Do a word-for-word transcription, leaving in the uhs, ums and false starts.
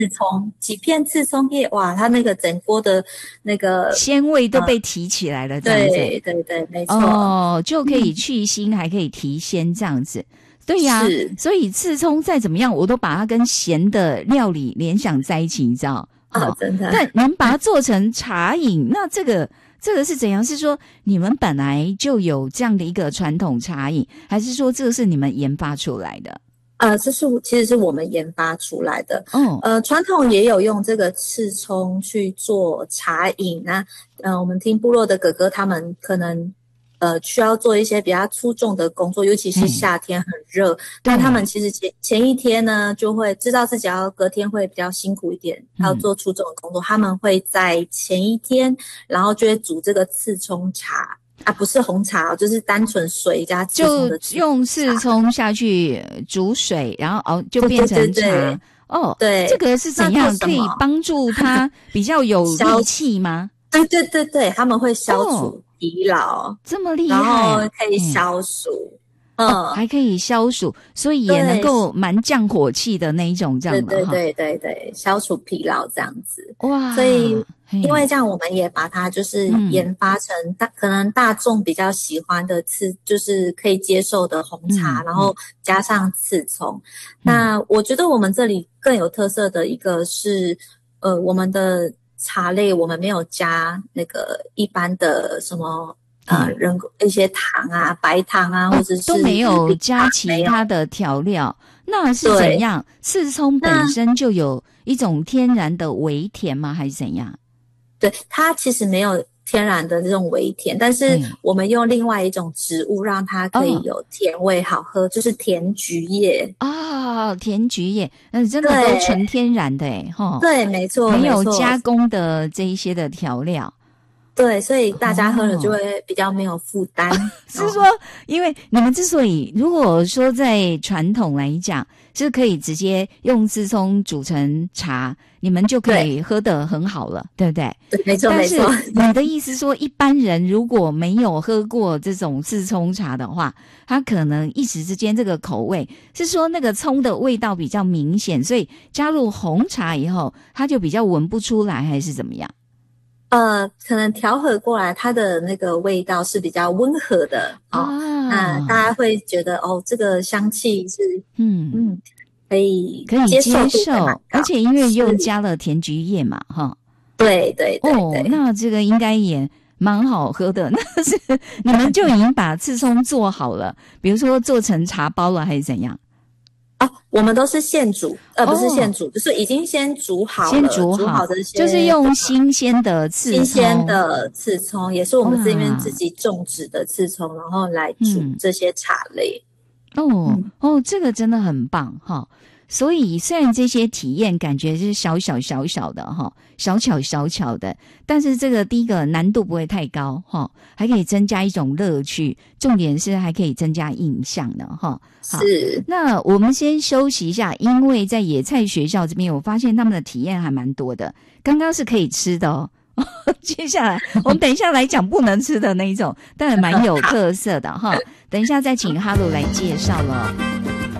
刺葱，几片刺葱叶，哇，它那个整锅的那个鲜味都被提起来了，呃、这样子。 对对对，没错。 哦，就可以去腥，嗯、还可以提鲜，这样子。对呀、啊，所以刺葱再怎么样，我都把它跟咸的料理联想在一起，你知道？ 啊、哦，真的。 但你们把它做成茶饮，那这个这个是怎样？是说你们本来就有这样的一个传统茶饮，还是说这个是你们研发出来的？ 呃，这是其实是我们研发出来的。 哦， 呃，传统也有用这个刺葱去做茶饮。那呃，我们听部落的哥哥他们可能呃需要做一些比较粗重的工作，尤其是夏天很热，那他们其实前前一天呢就会知道自己要隔天会比较辛苦一点，要做粗重的工作，嗯、他们会在前一天，然后就会煮这个刺葱茶。啊，不是红茶，就是单纯水加刺葱的， 就用刺葱下去煮水，然后熬就变成茶。 对对对对哦， 对， 这个是怎样可以帮助它比较有力气吗？ 对对对对，他们会消除疲劳， 哦、这么厉害、啊， 然后可以消暑。 嗯，哦、还可以消暑，所以也能够蛮降火气的那一种，这样的对对对对对，消除疲劳这样子。 哇， 所以因为这样，我们也把它就是研发成大、嗯、可能大众比较喜欢的刺，就是可以接受的红茶，嗯、然后加上刺葱。嗯、那我觉得我们这里更有特色的一个是，呃，我们的茶类我们没有加那个一般的什么。呃，人一些糖啊，白糖啊， 哦、 或者是都没有加其他的调料，那是怎样？刺葱本身就有一种天然的微甜吗？还是怎样？ 对，它其实没有天然的这种微甜，但是我们用另外一种植物让它可以有甜味，好喝，哦、就是甜菊叶啊、哦，甜菊叶，嗯，真的都纯天然的诶，哈， 对，没错， 没有加工的这一些的调料。 对，所以大家喝了就会比较没有负担。哦、 是说，因为你们之所以如果说在传统来讲是可以直接用刺葱煮成茶，你们就可以喝得很好了， 对, 对不对？ 对，没错没错。 但是你的意思说，一般人如果没有喝过这种刺葱茶的话，他可能一时之间这个口味是说那个葱的味道比较明显，所以加入红茶以后，他就比较闻不出来，还是怎么样？ 呃，可能调和过来，它的那个味道是比较温和的哦。 啊、 那大家会觉得哦，这个香气是嗯嗯可以可以接受，而且因为又加了甜菊叶嘛，哈。 对对对对、 哦，那这个应该也蛮好喝的。那是你们就已经把刺葱做好了，比如说做成茶包了，还是怎样？ 哦，我们都是现煮，呃，不是现煮，哦、就是已经先煮好了， 先煮好， 煮好这些， 就是用新鲜的刺葱， 新鲜的刺葱，也是我们这边自己种植的刺葱，然后来煮这些茶类。 嗯、哦、嗯、哦，这个真的很棒哈。所以虽然这些体验感觉是小小小小的哈，小巧小巧的，但是这个第一个难度不会太高哈，还可以增加一种乐趣，重点是还可以增加印象呢哈。 是， 那我们先休息一下，因为在野菜学校这边，我发现他们的体验还蛮多的。刚刚是可以吃的哦，接下来我们等一下来讲不能吃的那一种，但蛮有特色的哈。等一下再请哈鲁来介绍了。